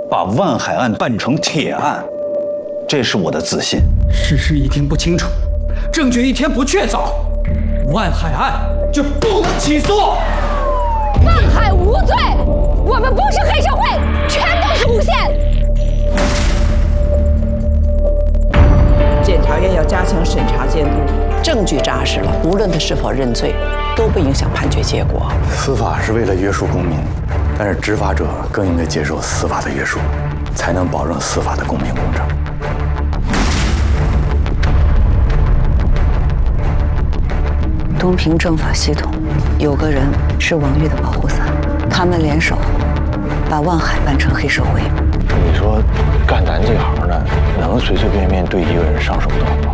把万海案办成铁案，这是我的自信。 事实一天不清楚，证据一天不确凿，万海案就不能起诉。 万海无罪，我们不是黑社会，全都是诬陷。 检察院要加强审查监督，证据扎实了，无论他是否认罪，都不影响判决结果。 司法是为了约束公民，但是执法者更应该接受司法的约束，才能保证司法的公平公正。 东平政法系统有个人是王玉的保护伞，他们联手把万海办成黑社会。 你说干咱这行的，能随随便便对一个人上手刀吗？